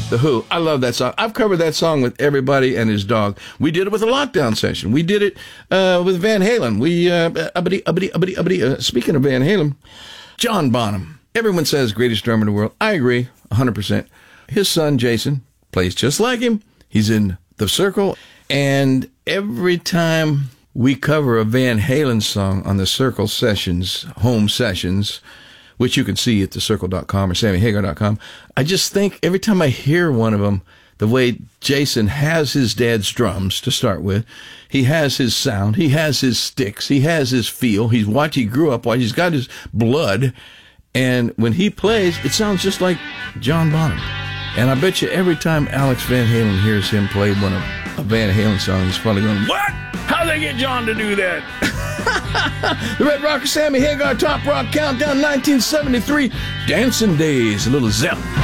The Who. I love that song. I've covered that song with everybody and his dog. We did it with a lockdown session. We did it with Van Halen. Speaking of Van Halen, John Bonham. Everyone says greatest drummer in the world. I agree, 100%. His son, Jason, plays just like him. He's in The Circle. And every time we cover a Van Halen song on the Circle Sessions, home sessions, which you can see at thecircle.com or SammyHagar.com, I just think every time I hear one of them, the way Jason has his dad's drums to start with, he has his sound, he has his sticks, he has his feel, he grew up, he's got his blood, and when he plays, it sounds just like John Bonham. And I bet you every time Alex Van Halen hears him play one of a Van Halen song, he's probably going, "What? How'd they get John to do that?" The Red Rocker, Sammy Hagar, Top Rock Countdown 1973, Dancing Days, a little Zep.